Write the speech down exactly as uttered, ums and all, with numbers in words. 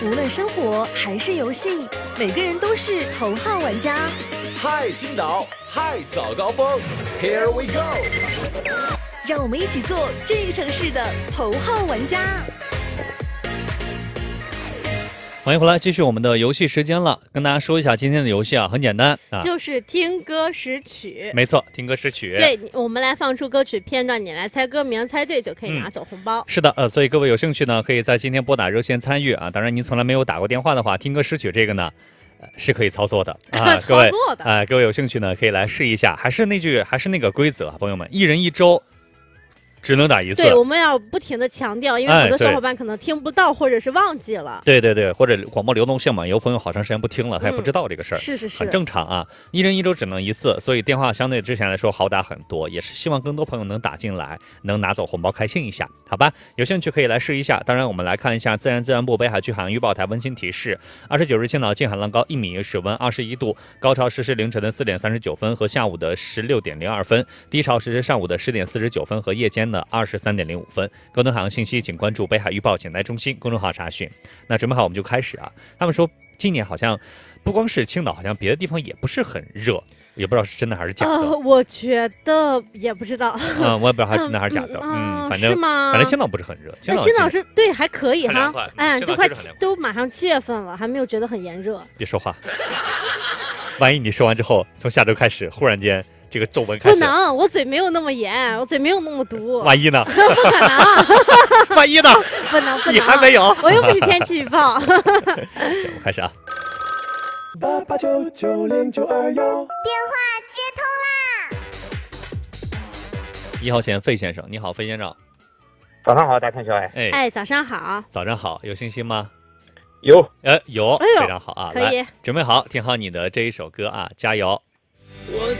无论生活还是游戏，每个人都是头号玩家。 嗨青岛，嗨早高峰 ，Here we go！ 让我们一起做这个城市的头号玩家。 欢迎回来，继续我们的游戏时间了。跟大家说一下，今天的游戏啊，很简单啊， 就是听歌识曲。 没错，听歌识曲。 对，我们来放出歌曲片段，你来猜歌名，猜对就可以拿走红包。 嗯、是的，呃，所以各位有兴趣呢，可以在今天拨打热线参与啊。当然，您从来没有打过电话的话，听歌识曲这个呢。呃、是可以操作的啊，各位，啊、呃，各位有兴趣呢，可以来试一下。还是那句，还是那个规则，朋友们，一人一周。只能打一次。 对，我们要不停的强调，因为很多小伙伴可能听不到，或者是忘记了。 对对对，或者广播流动性嘛，有朋友好长时间不听了，他也不知道这个事儿、 嗯。是是是， 很正常啊。一人一周只能一次，所以电话相对之前来说好打很多，也是希望更多朋友能打进来，能拿走红包，开心一下，好吧？有兴趣可以来试一下。当然，我们来看一下自然自然部北海区海洋预报台温馨提示：二十九日青岛近海浪高一米，水温二十一度，高潮实时凌晨的四点三十九分和下午的十六点零二分，低潮实时上午的十点四十九分和夜间的二十三点零五分。更多海洋信息请关注北海预报简单中心公众号查询。那准备好我们就开始啊。他们说今年好像不光是青岛，好像别的地方也不是很热，也不知道是真的还是假的。 呃、我觉得也不知道。 嗯，我也不知道是真的还是假的。嗯，嗯反正是吗？ 反正青岛不是很热。青岛青岛是对还可以哈。 哎， 都快都马上七月份了，还没有觉得很炎热。 别说话，万一你说完之后，从下周开始忽然间。这个皱纹开始不能，我嘴没有那么严，我嘴没有那么毒。 万一呢？ 不可能。 万一呢？ 不能，不能。 你还没有？ 我又不是天气预报。 行，我开始啊。 八八九九零九二幺， 电话接通啦！ 一号线费先生，你好，费先生。 早上好，大看小爱。 哎哎，早上好。 早上好，有信息吗？ 有， 呃，有， 哎、 非常好啊。 可以， 准备好，听好你的这一首歌啊，加油。 我